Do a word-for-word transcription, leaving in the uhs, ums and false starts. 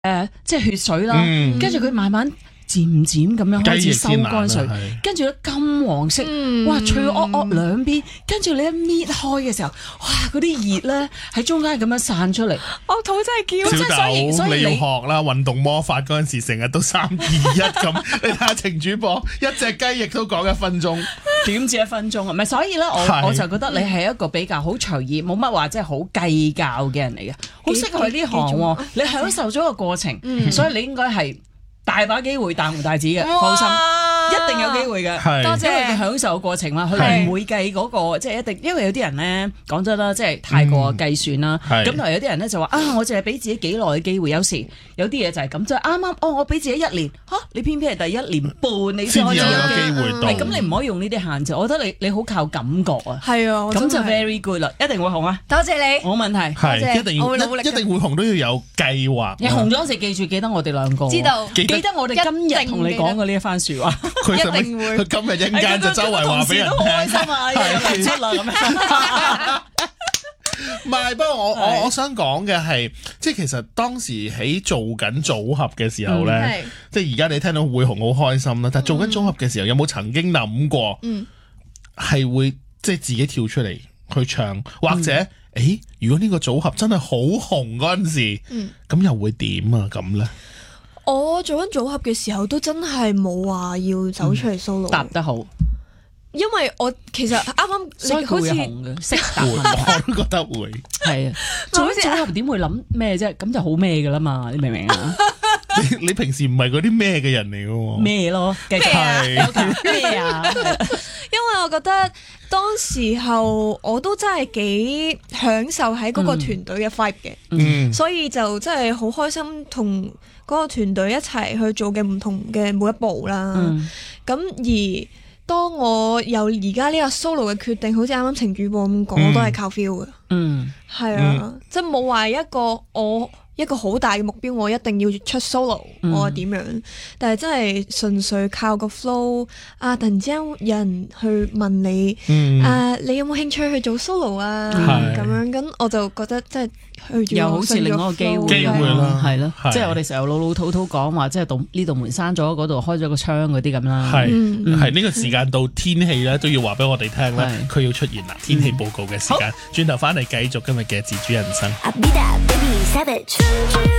誒即係血水啦，跟住佢慢慢漸漸咁樣開始收乾水，跟住咧金黃色， 嗯、 哇脆噏噏兩邊，跟住你一搣開嘅時候，哇嗰啲熱咧喺中間咁樣散出嚟， 我肚真係叫。 小豆， 所以所以你要學啦，運動魔法嗰陣時成日都三二一咁，你睇下程主播一隻雞翼都講一分鐘， 點止一分鐘啊？唔係，所以咧我我就覺得你係一個比較好隨意，冇乜話即係好計較嘅人嚟嘅，好適合呢行喎。你享受咗個過程， 嗯、 所以你應該係。大把機會大紅大紫嘅，放心，一定有機會嘅。 多謝， 因為佢享受過程嘛，佢唔會計嗰個，即係一定。因為有啲人咧講真啦，即係太過計算啦。咁同埋有啲人咧就話啊，我淨係俾自己幾耐嘅機會。有時有啲嘢就係咁，即係啱啱哦，我俾自己一年，嚇你偏偏係第一年半你先可以有機會到。咁你唔可以用呢啲限制。我覺得你你好靠感覺啊。 係啊， 咁就 very good 啦，一定會紅啊！ 多謝你， 冇問題。 係一定要一定會紅都要有計劃。 你紅咗時記住記得我哋兩個。知道。記得我哋今日同你講嘅呢一番説話， 佢一定會。佢今日一間就周圍話俾人聽， 開心啊！係出啦咁樣。 唔係，不過我我我想講嘅係，即係其實當時喺做緊組合嘅時候咧，即係而家你聽到會紅好開心啦。但係做緊組合嘅時候，有冇曾經諗過，係會即係自己跳出嚟去唱，或者誒，如果呢個組合真係好紅嗰陣時，咁又會點啊？咁咧？ 我做緊組合嘅時候都真係冇話要走出嚟 solo， 答得好， 因為我其實啱啱所以佢會紅嘅，識答我都覺得會係啊。做啲組合點會諗咩啫？咁就好咩噶啦嘛？你明唔明啊？ 你你平時唔係嗰啲咩嘅人嚟嘅喎？ 咩咯？繼續咩啊？ 因為我覺得當時候我都真係幾享受喺嗰個團隊嘅 vibe 嘅，嗯、所以就真係好開心同嗰個團隊一齊去做嘅唔同嘅每一步啦。咁、嗯、而當我有而家呢個 solo 嘅決定，好似啱啱程主播咁講，嗯、我都係靠 feel 嘅。嗯，係啊，嗯、即係冇話一個我。一個好大嘅目標，我一定要出 solo，嗯、我係點樣？但係真係純粹靠個 flow 啊！突然之間有人去問你，嗯、啊，你有冇興趣去做 solo 啊？咁樣咁我就覺得即係去又好似另外一個機會， 機會啦，係咯，即係我哋成日老老土土講話，即係度呢度門閂咗，嗰度開咗個窗嗰啲咁啦。 係係呢個時間到天氣咧都要話俾我哋聽咧，佢要出現啦！天氣報告嘅時間，轉頭翻嚟繼續今日嘅自主人生。